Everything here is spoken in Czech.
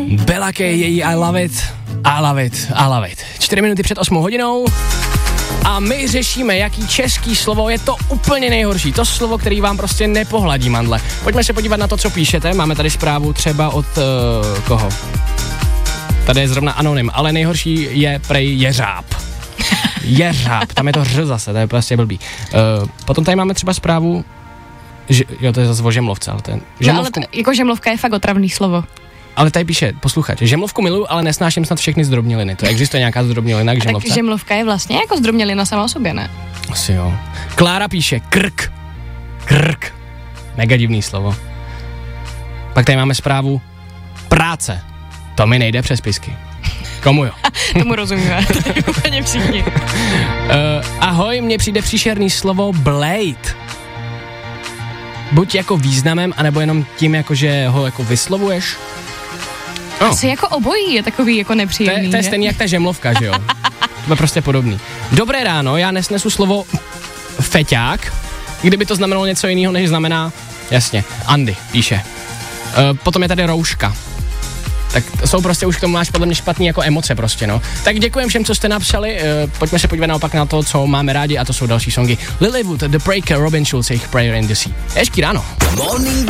Bella K, její I love it, I love it, I love it. 4 minuty před 8 hodinou a my řešíme, jaký český slovo je to úplně nejhorší. To slovo, který vám prostě nepohladí mandle. Pojďme se podívat na to, co píšete. Máme tady zprávu třeba od koho? Tady je zrovna anonym, ale nejhorší je prej jeřáb. Jeřáb, tam je to ř zase, to je prostě blbý. Potom tady máme třeba zprávu, jo, to je zase o žemlovce, ale ten... Žemlovku, no, ale jako žemlovka je fakt otravný slovo. Ale tady píše posluchač, žemlovku miluju, ale nesnáším snad všechny zdrobněliny. To existuje nějaká zdrobnělina k žemlovce? Tak žemlovka je vlastně jako zdrobnělina sama o sobě, ne? Asi jo. Klára píše krk. Krk. Mega divný slovo. Pak tady máme zprávu práce. To mi nejde přes pisky. Komu jo? Tomu rozumíme, to je úplně všichni. Ahoj, mně přijde příšerný slovo blade. Buď jako významem, anebo jenom tím, jako že ho jako vyslovuješ. No. Asi jako obojí je takový jako nepříjemný. To je stejný jak ta žemlovka, že jo? To je prostě podobný. Dobré ráno, já nesnesu slovo feťák, kdyby to znamenalo něco jiného, než znamená, jasně, Andy píše. Potom je tady rouška. Tak jsou prostě už k tomu máš podle mě špatný jako emoce prostě, no. Tak děkujem všem, co jste napsali, pojďme se podívat naopak na to, co máme rádi a to jsou další songy. Lilywood, The Breaker, Robin Schulz, jejich Prayer in the Sea. Hezký ráno.